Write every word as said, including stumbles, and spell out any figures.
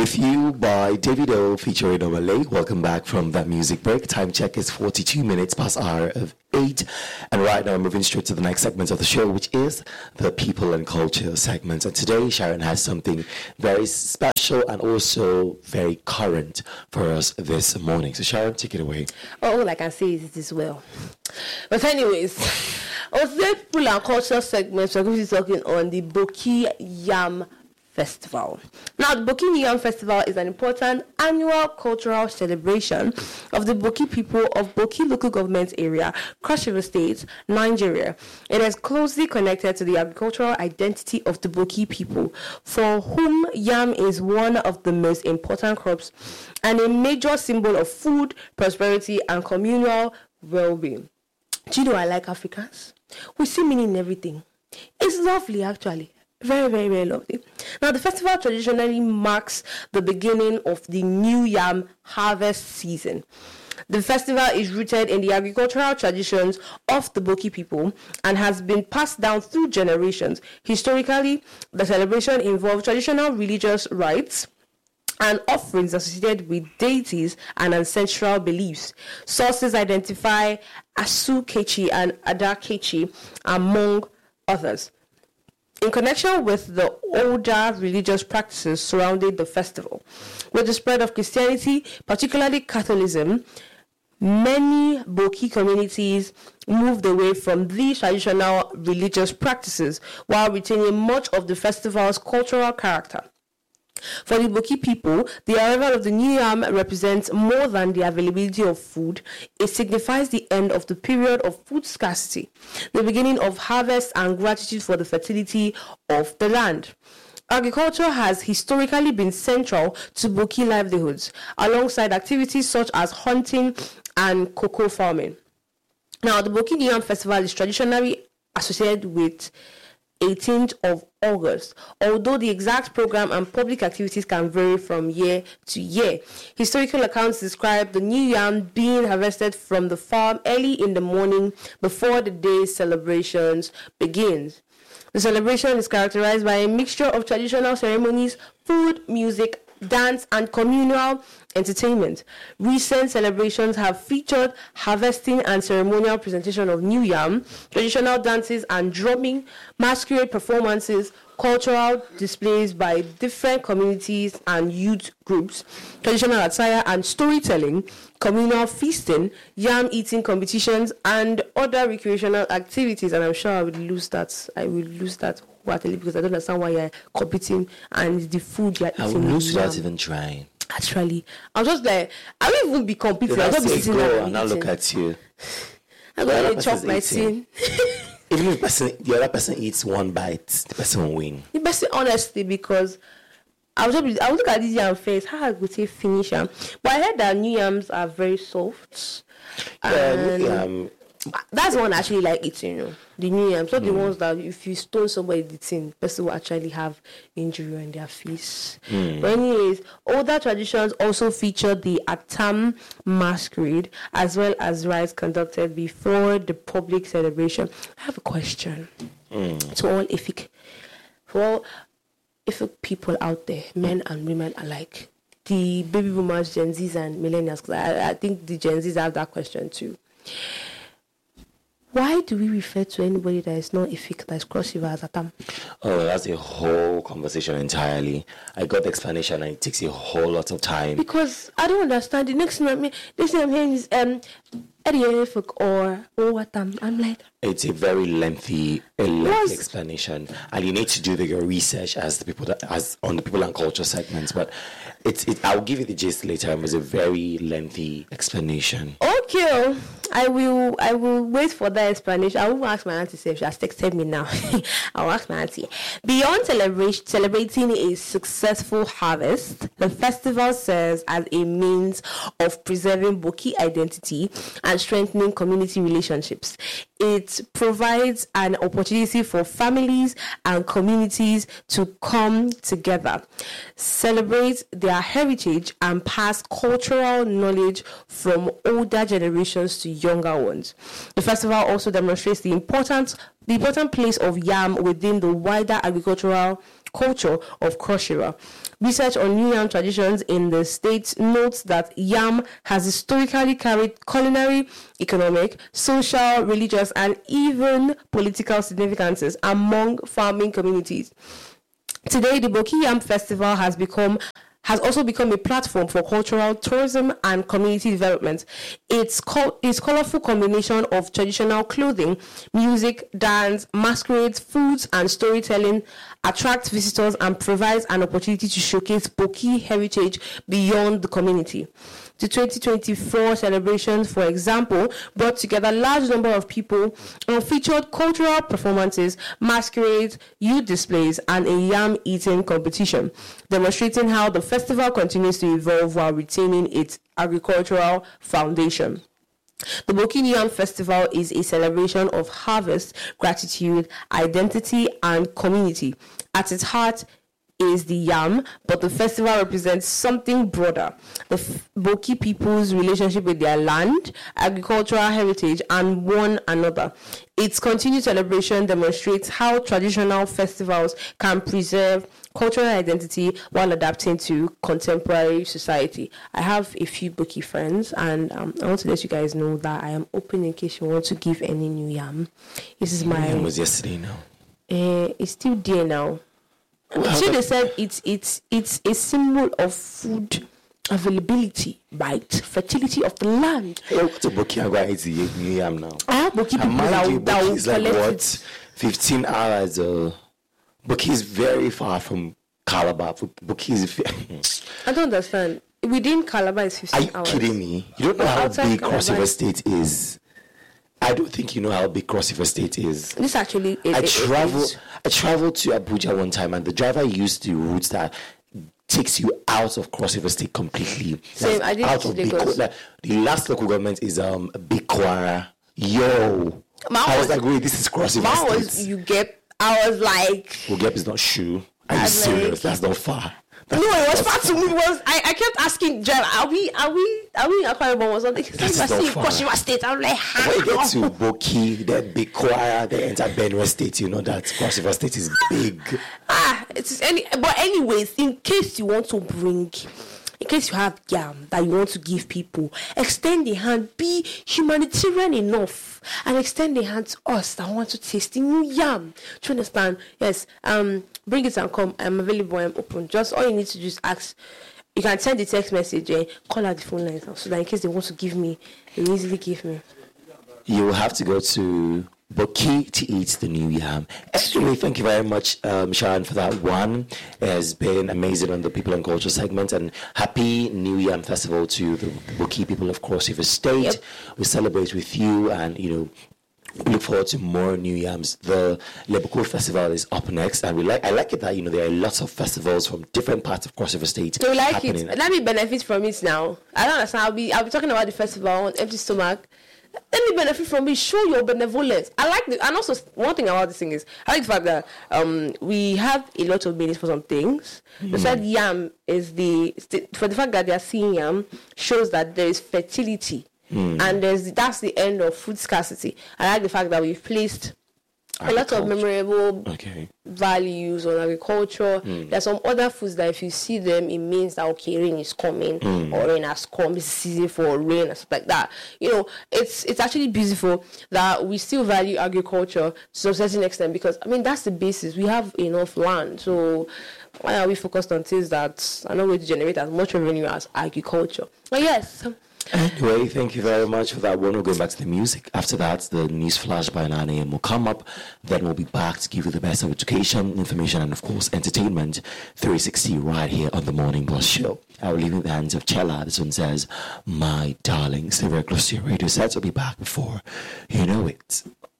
With You by Davido featuring Omale. Welcome back from that music break. Time check is forty-two minutes past hour of eight. And right now we're moving straight to the next segment of the show, which is the People and Culture segment. And today Sharon has something very special and also very current for us this morning. So Sharon, take it away. Oh, all I can say is it is well. But anyways, on the People and Culture segment, we're going to be talking on the Boki Yam Festival. Now, the Boki Yam Festival is an important annual cultural celebration of the Boki people of Boki local government area, Cross River State, Nigeria. It is closely connected to the agricultural identity of the Boki people, for whom yam is one of the most important crops and a major symbol of food, prosperity, and communal well-being. Do you know I like Africans? We see meaning in everything. It's lovely, actually. Very, very, very lovely. Now, the festival traditionally marks the beginning of the new yam harvest season. The festival is rooted in the agricultural traditions of the Boki people and has been passed down through generations. Historically, the celebration involved traditional religious rites and offerings associated with deities and ancestral beliefs. Sources identify Asu Kechi and Ada Kechi among others. In connection with the older religious practices surrounding the festival, with the spread of Christianity, particularly Catholicism, many Boki communities moved away from these traditional religious practices while retaining much of the festival's cultural character. For the Boki people, the arrival of the new yam represents more than the availability of food. It signifies the end of the period of food scarcity, the beginning of harvest, and gratitude for the fertility of the land. Agriculture has historically been central to Boki livelihoods, alongside activities such as hunting and cocoa farming. Now, the Boki Yam Festival is traditionally associated with eighteenth of August, although the exact program and public activities can vary from year to year. Historical accounts describe the new yam being harvested from the farm early in the morning before the day's celebrations begins. The celebration is characterized by a mixture of traditional ceremonies, food, music, dance, and communal entertainment. Recent celebrations have featured harvesting and ceremonial presentation of new yam, traditional dances and drumming, masquerade performances, cultural displays by different communities and youth groups, traditional attire and storytelling, communal feasting, yam eating competitions, and other recreational activities. And I'm sure I would lose that. I will lose that wholeheartedly because I don't understand why you're competing and the food you're eating. I will lose without even trying. Actually, I'm just like, I won't even be competing. I'll just be sitting there and I'll look at you. I'm going to chop my tin. Even if the, person, the other person eats one bite, the person will win. The person, honestly, because I was just, I would look at this yam face, how I would say finish yam. But I heard that new yams are very soft. Yeah, new yam. That's the one I actually like eating, you know, the new yams. Not mm. the ones that if you stone somebody the tin, the person will actually have injury on their face. Mm. But anyways, older traditions also feature the Atam masquerade as well as rites conducted before the public celebration. I have a question mm. to all Ifik, for all Ifik people out there, men and women alike, the baby boomers, Gen Zs and millennials, because I, I think the Gen Zs have that question too. Why do we refer to anybody that is not Ifik, that is Cross River, as Atam? Oh, that's a whole conversation entirely. I got the explanation and it takes a whole lot of time. Because I don't understand. The next thing I'm, next thing I'm hearing is um, Ifik or Atam. I'm like... It's a very lengthy, a lengthy explanation. And you need to do the, your research as the people that, as on the People and Culture segments. But it's, it, I'll give you the gist later. It was a very lengthy explanation. Okay. I will I will wait for that explanation. I will ask my auntie if she has texted me now. I'll ask my auntie. Beyond celebration, celebrating a successful harvest, the festival serves as a means of preserving Boki identity and strengthening community relationships. It provides an opportunity for families and communities to come together, celebrate their heritage, and pass cultural knowledge from older generations to younger ones. The festival also demonstrates the important, the important place of yam within the wider agricultural culture of Cross River. Research on New Yam traditions in the state notes that yam has historically carried culinary, economic, social, religious, and even political significances among farming communities. Today, the Boki Yam Festival has become has also become a platform for cultural tourism and community development. Its, co- its colorful combination of traditional clothing, music, dance, masquerades, foods, and storytelling attracts visitors and provides an opportunity to showcase Boki heritage beyond the community. The twenty twenty-four celebrations, for example, brought together a large number of people and featured cultural performances, masquerades, youth displays, and a yam eating competition, demonstrating how the festival continues to evolve while retaining its agricultural foundation. The Boki Yam Festival is a celebration of harvest, gratitude, identity, and community. At its heart is the yam, but the festival represents something broader: the F- Boki people's relationship with their land, agricultural heritage, and one another. Its continued celebration demonstrates how traditional festivals can preserve cultural identity while adapting to contemporary society. I have a few Boki friends, and um, I want to let you guys know that I am open in case you want to give any new yam. This is my. Yam was yesterday now. Uh, it's still there now. Well, See, they said it's it's it's a symbol of food availability, right? Fertility of the land. Hey, what's a Boki? I'm going to eat New Yam now. I have Boki people And that mind will, you, that Boki will is like collect what, it. fifteen hours. Uh, Boki is very far from Calabar. Boki is. I don't understand. Within Calabar is Are fifteen you hours. kidding me? You don't know But how outside big Calabar Cross River is- State is. I don't think you know how big Cross River State is. This actually is. I it- it travel. is- I traveled to Abuja one time, and the driver used the routes that takes you out of Cross River State completely. Same, That's I did out of Lagos. Biko- like, the last local government is um Bikwara. Yo, Mine I was was- like, wait, this is Cross River Mine State. was you get. I was like, Ugep is not shoe. Are you I'm serious? like- That's not far. no, That's, it was far to me. It was I, I kept asking driver, are we are we are we in Akwa Ibom or something? He's That's like, not "I see far. Cross River State." I'm like, when you get how? to Boki, then Bikwara, then enter Benue State, you know that Cross River State is big. Ah, it's any. But anyways, in case you want to bring, in case you have yam that you want to give people, extend the hand. Be humanitarian enough and extend the hand to us that want to taste the new yam. Do you understand? Yes. Um, bring it and come. I'm available. I'm open. Just all you need to do is ask. You can send the text message and call out the phone lines now, so that in case they want to give me, they will easily give me. You will have to go to Boki to eat the new yam. Anyway, thank you very much, um, Sharon, for that one. It has been amazing on the People and Culture segment, and happy New Yam Festival to the Boki people of Cross River State. Yep. We celebrate with you, and you know, we look forward to more new yams. The Leboko Festival is up next, and we like. I like it that you know there are lots of festivals from different parts of Cross River State. Do you like happening. it? Let me benefit from it now. I don't understand. I'll be I'll be talking about the festival on empty stomach. Let me benefit from it. Show your benevolence. I like the, and also one thing about this thing is I like the fact that um we have a lot of meanings for some things. Mm. The said yam is the for the fact that they are seeing yam shows that there is fertility. Mm. And there's that's the end of food scarcity. I like the fact that we've placed a lot of memorable okay. values on agriculture. Mm. There's some other foods that if you see them, it means that okay, rain is coming mm. or rain has come. It's season for rain and stuff like that. You know, it's it's actually beautiful that we still value agriculture to a certain extent because I mean that's the basis. We have enough land, so why are we focused on things that are not going to generate as much revenue as agriculture? But yes. Anyway, thank you very much for that one. We're going back to the music. After that, the news flash by nine a.m. will come up. Then we'll be back to give you the best of education, information, and of course, entertainment three sixty right here on the Morning Boss Show. I will leave in the hands of Chella. This one says, "My darling, stay very close to your radio sets. I'll be back before you know it."